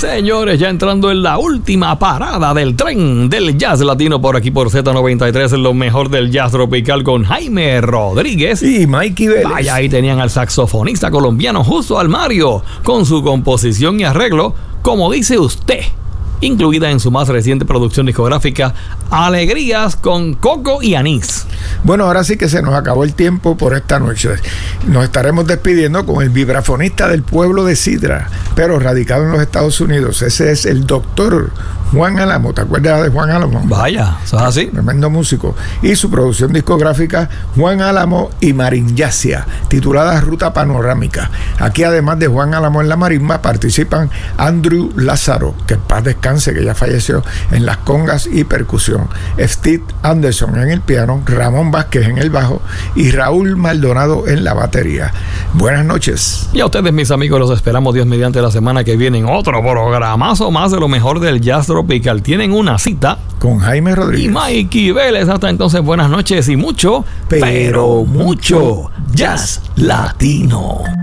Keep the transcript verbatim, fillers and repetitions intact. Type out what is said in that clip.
Señores, ya entrando en la última parada del tren del jazz latino por aquí por Z noventa y tres, lo mejor del jazz tropical con Jaime Rodríguez y Mikey Vélez. Vaya, ahí tenían al saxofonista colombiano Justo Almario con su composición y arreglo, Como dice usted, incluida en su más reciente producción discográfica Alegrías con Coco y Anís. Bueno, ahora sí que se nos acabó el tiempo por esta noche. Nos estaremos despidiendo con el vibrafonista del pueblo de Sidra, pero radicado en los Estados Unidos. Ese es el doctor Juan Álamo. ¿Te acuerdas de Juan Álamo? Vaya, eso es así. Tremendo músico. Y su producción discográfica Juan Álamo y Marinyasia, titulada Ruta Panorámica. Aquí, además de Juan Álamo en la marimba, participan Andrew Lázaro, que en paz descanse, que ya falleció, en las congas y percusión, Steve Anderson en el piano, Ramón Vázquez en el bajo y Raúl Maldonado en la batería. Buenas noches. Y a ustedes, mis amigos, los esperamos Dios mediante la semana que viene en otro programazo más de lo mejor del jazz tropical. Tienen una cita con Jaime Rodríguez y Mikey Vélez. Hasta entonces, buenas noches y mucho, pero, pero mucho jazz latino.